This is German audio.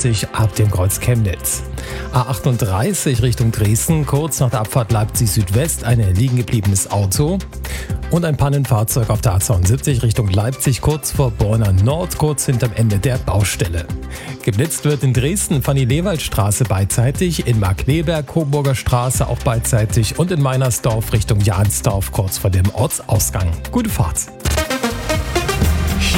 A49 ab dem Kreuz Chemnitz. A38 Richtung Dresden, kurz nach der Abfahrt Leipzig Südwest, ein liegen gebliebenes Auto. Und ein Pannenfahrzeug auf der A72 Richtung Leipzig, kurz vor Borna Nord, kurz hinterm Ende der Baustelle. Geblitzt wird in Dresden Fanny-Lewald-Straße beidseitig, in Markleberg, Coburger Straße auch beidseitig und in Meinersdorf Richtung Jahnsdorf, kurz vor dem Ortsausgang. Gute Fahrt!